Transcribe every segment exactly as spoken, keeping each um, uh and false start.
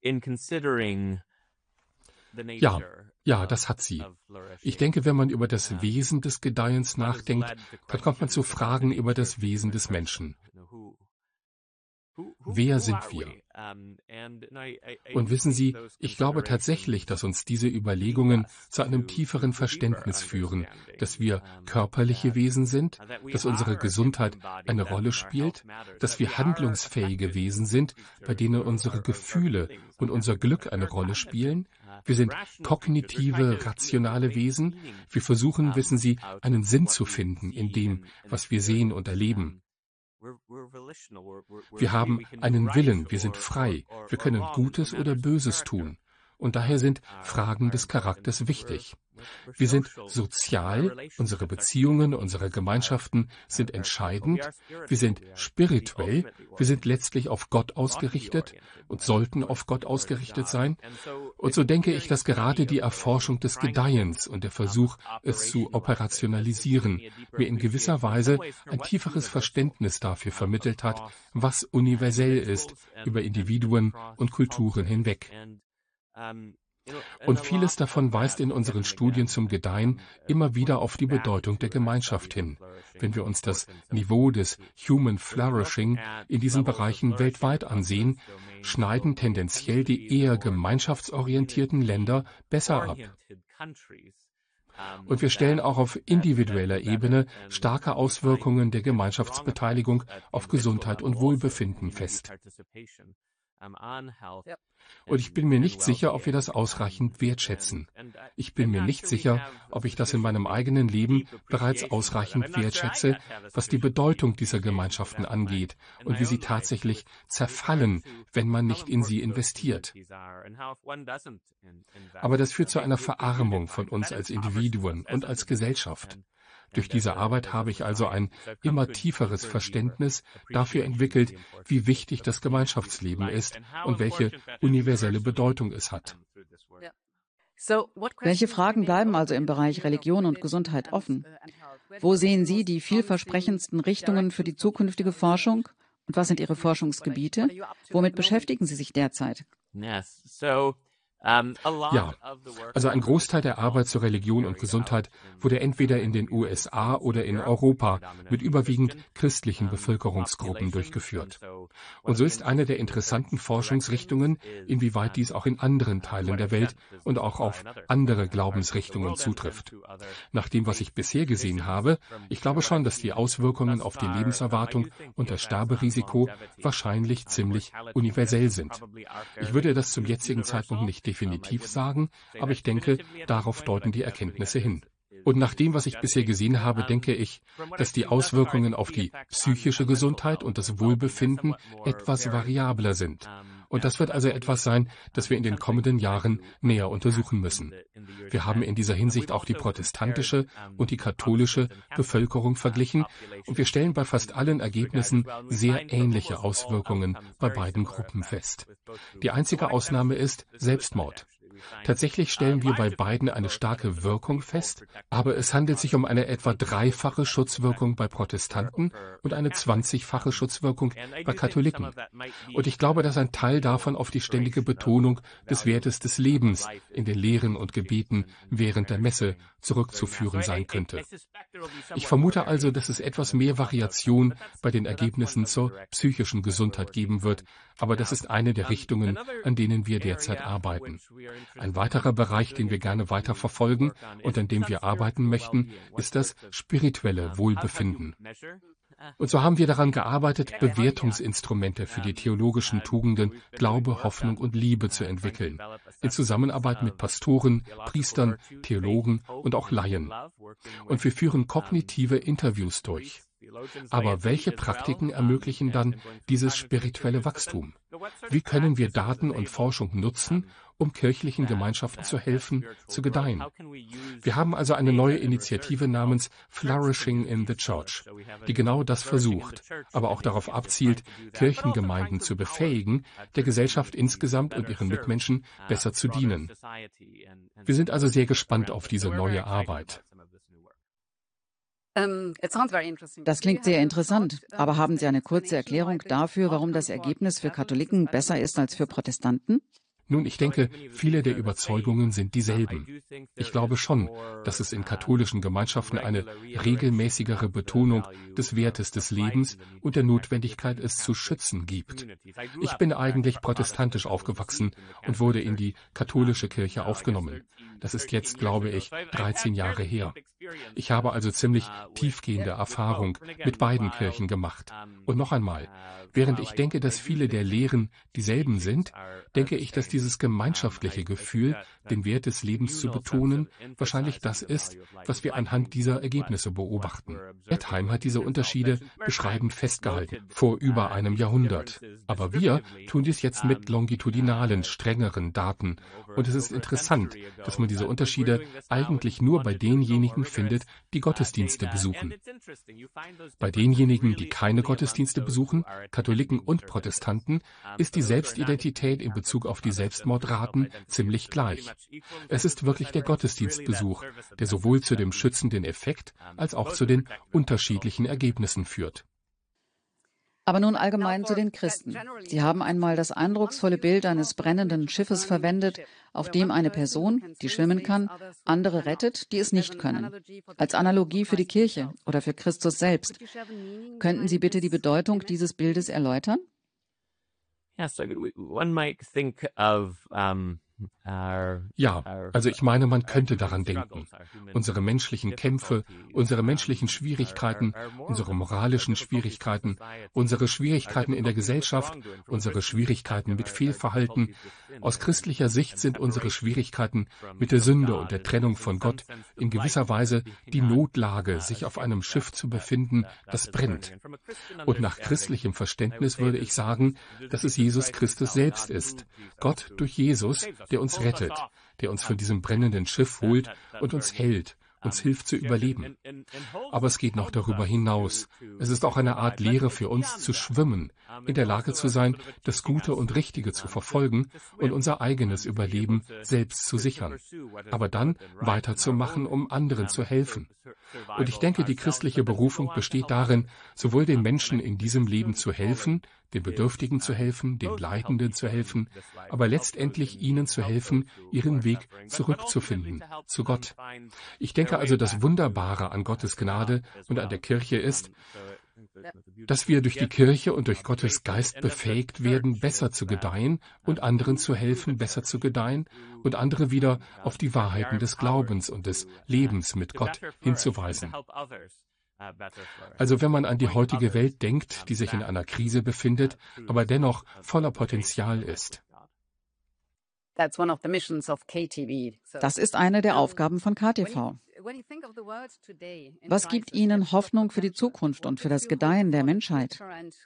Ja, ja, das hat sie. Ich denke, wenn man über das Wesen des Gedeihens nachdenkt, dann kommt man zu Fragen über das Wesen des Menschen. Wer sind wir? Und wissen Sie, ich glaube tatsächlich, dass uns diese Überlegungen zu einem tieferen Verständnis führen, dass wir körperliche Wesen sind, dass unsere Gesundheit eine Rolle spielt, dass wir handlungsfähige Wesen sind, bei denen unsere Gefühle und unser Glück eine Rolle spielen. Wir sind kognitive, rationale Wesen. Wir versuchen, wissen Sie, einen Sinn zu finden in dem, was wir sehen und erleben. Wir haben einen Willen, wir sind frei, wir können Gutes oder Böses tun. Und daher sind Fragen des Charakters wichtig. Wir sind sozial, unsere Beziehungen, unsere Gemeinschaften sind entscheidend. Wir sind spirituell, wir sind letztlich auf Gott ausgerichtet und sollten auf Gott ausgerichtet sein. Und so denke ich, dass gerade die Erforschung des Gedeihens und der Versuch, es zu operationalisieren, mir in gewisser Weise ein tieferes Verständnis dafür vermittelt hat, was universell ist über Individuen und Kulturen hinweg. Und vieles davon weist in unseren Studien zum Gedeihen immer wieder auf die Bedeutung der Gemeinschaft hin. Wenn wir uns das Niveau des Human Flourishing in diesen Bereichen weltweit ansehen, schneiden tendenziell die eher gemeinschaftsorientierten Länder besser ab. Und wir stellen auch auf individueller Ebene starke Auswirkungen der Gemeinschaftsbeteiligung auf Gesundheit und Wohlbefinden fest. Und ich bin mir nicht sicher, ob wir das ausreichend wertschätzen. Ich bin mir nicht sicher, ob ich das in meinem eigenen Leben bereits ausreichend wertschätze, was die Bedeutung dieser Gemeinschaften angeht und wie sie tatsächlich zerfallen, wenn man nicht in sie investiert. Aber das führt zu einer Verarmung von uns als Individuen und als Gesellschaft. Durch diese Arbeit habe ich also ein immer tieferes Verständnis dafür entwickelt, wie wichtig das Gemeinschaftsleben ist und welche universelle Bedeutung es hat. Welche Fragen bleiben also im Bereich Religion und Gesundheit offen? Wo sehen Sie die vielversprechendsten Richtungen für die zukünftige Forschung? Und was sind Ihre Forschungsgebiete? Womit beschäftigen Sie sich derzeit? Ja, also ein Großteil der Arbeit zur Religion und Gesundheit wurde entweder in den U S A oder in Europa mit überwiegend christlichen Bevölkerungsgruppen durchgeführt. Und so ist eine der interessanten Forschungsrichtungen, inwieweit dies auch in anderen Teilen der Welt und auch auf andere Glaubensrichtungen zutrifft. Nach dem, was ich bisher gesehen habe, ich glaube schon, dass die Auswirkungen auf die Lebenserwartung und das Sterberisiko wahrscheinlich ziemlich universell sind. Ich würde das zum jetzigen Zeitpunkt nicht definitiv sagen, aber ich denke, darauf deuten die Erkenntnisse hin. Und nach dem, was ich bisher gesehen habe, denke ich, dass die Auswirkungen auf die psychische Gesundheit und das Wohlbefinden etwas variabler sind. Und das wird also etwas sein, das wir in den kommenden Jahren näher untersuchen müssen. Wir haben in dieser Hinsicht auch die protestantische und die katholische Bevölkerung verglichen und wir stellen bei fast allen Ergebnissen sehr ähnliche Auswirkungen bei beiden Gruppen fest. Die einzige Ausnahme ist Selbstmord. Tatsächlich stellen wir bei beiden eine starke Wirkung fest, aber es handelt sich um eine etwa dreifache Schutzwirkung bei Protestanten und eine zwanzigfache Schutzwirkung bei Katholiken. Und ich glaube, dass ein Teil davon auf die ständige Betonung des Wertes des Lebens in den Lehren und Gebeten während der Messe zurückzuführen sein könnte. Ich vermute also, dass es etwas mehr Variation bei den Ergebnissen zur psychischen Gesundheit geben wird, aber das ist eine der Richtungen, an denen wir derzeit arbeiten. Ein weiterer Bereich, den wir gerne weiter verfolgen und an dem wir arbeiten möchten, ist das spirituelle Wohlbefinden. Und so haben wir daran gearbeitet, Bewertungsinstrumente für die theologischen Tugenden Glaube, Hoffnung und Liebe zu entwickeln, in Zusammenarbeit mit Pastoren, Priestern, Theologen und auch Laien. Und wir führen kognitive Interviews durch. Aber welche Praktiken ermöglichen dann dieses spirituelle Wachstum? Wie können wir Daten und Forschung nutzen, um kirchlichen Gemeinschaften zu helfen, zu gedeihen? Wir haben also eine neue Initiative namens Flourishing in the Church, die genau das versucht, aber auch darauf abzielt, Kirchengemeinden zu befähigen, der Gesellschaft insgesamt und ihren Mitmenschen besser zu dienen. Wir sind also sehr gespannt auf diese neue Arbeit. Das klingt sehr interessant, aber haben Sie eine kurze Erklärung dafür, warum das Ergebnis für Katholiken besser ist als für Protestanten? Nun, ich denke, viele der Überzeugungen sind dieselben. Ich glaube schon, dass es in katholischen Gemeinschaften eine regelmäßigere Betonung des Wertes des Lebens und der Notwendigkeit, es zu schützen, gibt. Ich bin eigentlich protestantisch aufgewachsen und wurde in die katholische Kirche aufgenommen. Das ist jetzt, glaube ich, dreizehn Jahre her. Ich habe also ziemlich tiefgehende Erfahrung mit beiden Kirchen gemacht. Und noch einmal, während ich denke, dass viele der Lehren dieselben sind, denke ich, dass dieses gemeinschaftliche Gefühl, den Wert des Lebens zu betonen, wahrscheinlich das ist, was wir anhand dieser Ergebnisse beobachten. Wertheim hat diese Unterschiede beschreibend festgehalten, vor über einem Jahrhundert. Aber wir tun dies jetzt mit longitudinalen, strengeren Daten. Und es ist interessant, dass man diese Unterschiede eigentlich nur bei denjenigen findet, die Gottesdienste besuchen. Bei denjenigen, die keine Gottesdienste besuchen, Katholiken und Protestanten, ist die Selbstidentität in Bezug auf die Selbstmordraten ziemlich gleich. Es ist wirklich der Gottesdienstbesuch, der sowohl zu dem schützenden Effekt als auch zu den unterschiedlichen Ergebnissen führt. Aber nun allgemein zu den Christen. Sie haben einmal das eindrucksvolle Bild eines brennenden Schiffes verwendet, auf dem eine Person, die schwimmen kann, andere rettet, die es nicht können. Als Analogie für die Kirche oder für Christus selbst. Könnten Sie bitte die Bedeutung dieses Bildes erläutern? Yeah, so one might think of um Ja, also ich meine, man könnte daran denken. Unsere menschlichen Kämpfe, unsere menschlichen Schwierigkeiten, unsere moralischen Schwierigkeiten, unsere Schwierigkeiten in der Gesellschaft, unsere Schwierigkeiten mit Fehlverhalten. Aus christlicher Sicht sind unsere Schwierigkeiten mit der Sünde und der Trennung von Gott in gewisser Weise die Notlage, sich auf einem Schiff zu befinden, das brennt. Und nach christlichem Verständnis würde ich sagen, dass es Jesus Christus selbst ist. Gott durch Jesus, der uns rettet, der uns von diesem brennenden Schiff holt und uns hält, uns hilft zu überleben. Aber es geht noch darüber hinaus. Es ist auch eine Art Lehre für uns zu schwimmen, in der Lage zu sein, das Gute und Richtige zu verfolgen und unser eigenes Überleben selbst zu sichern. Aber dann weiterzumachen, um anderen zu helfen. Und ich denke, die christliche Berufung besteht darin, sowohl den Menschen in diesem Leben zu helfen, den Bedürftigen zu helfen, den Leidenden zu helfen, aber letztendlich ihnen zu helfen, ihren Weg zurückzufinden, zu Gott. Ich denke also, das Wunderbare an Gottes Gnade und an der Kirche ist, dass wir durch die Kirche und durch Gottes Geist befähigt werden, besser zu gedeihen und anderen zu helfen, besser zu gedeihen und andere wieder auf die Wahrheiten des Glaubens und des Lebens mit Gott hinzuweisen. Also wenn man an die heutige Welt denkt, die sich in einer Krise befindet, aber dennoch voller Potenzial ist. Das ist eine der Aufgaben von K T V. Was gibt Ihnen Hoffnung für die Zukunft und für das Gedeihen der Menschheit?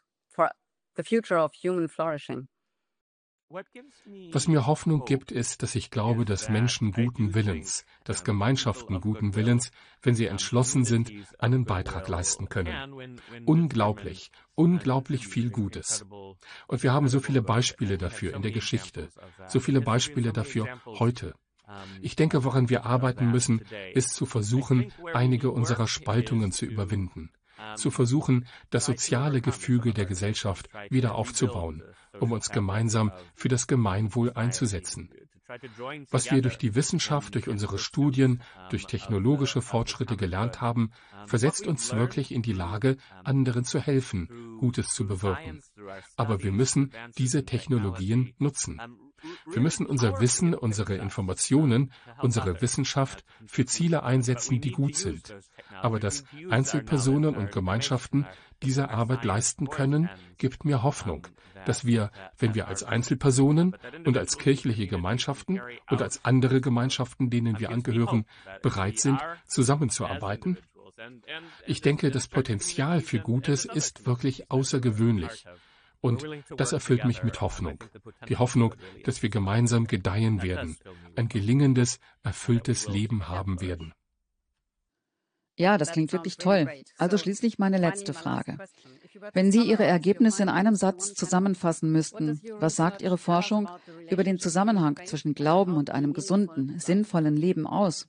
Was mir Hoffnung gibt, ist, dass ich glaube, dass Menschen guten Willens, dass Gemeinschaften guten Willens, wenn sie entschlossen sind, einen Beitrag leisten können. Unglaublich, unglaublich viel Gutes. Und wir haben so viele Beispiele dafür in der Geschichte, so viele Beispiele dafür heute. Ich denke, woran wir arbeiten müssen, ist zu versuchen, einige unserer Spaltungen zu überwinden. Zu versuchen, das soziale Gefüge der Gesellschaft wieder aufzubauen, um uns gemeinsam für das Gemeinwohl einzusetzen. Was wir durch die Wissenschaft, durch unsere Studien, durch technologische Fortschritte gelernt haben, versetzt uns wirklich in die Lage, anderen zu helfen, Gutes zu bewirken. Aber wir müssen diese Technologien nutzen. Wir müssen unser Wissen, unsere Informationen, unsere Wissenschaft für Ziele einsetzen, die gut sind. Aber dass Einzelpersonen und Gemeinschaften diese Arbeit leisten können, gibt mir Hoffnung, dass wir, wenn wir als Einzelpersonen und als kirchliche Gemeinschaften und als andere Gemeinschaften, denen wir angehören, bereit sind, zusammenzuarbeiten. Ich denke, das Potenzial für Gutes ist wirklich außergewöhnlich. Und das erfüllt mich mit Hoffnung. Die Hoffnung, dass wir gemeinsam gedeihen werden, ein gelingendes, erfülltes Leben haben werden. Ja, das klingt wirklich toll. Also schließlich meine letzte Frage. Wenn Sie Ihre Ergebnisse in einem Satz zusammenfassen müssten, was sagt Ihre Forschung über den Zusammenhang zwischen Glauben und einem gesunden, sinnvollen Leben aus?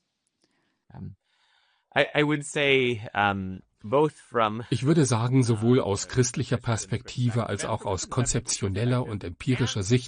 I, I would say, um Ich würde sagen, sowohl aus christlicher Perspektive als auch aus konzeptioneller und empirischer Sicht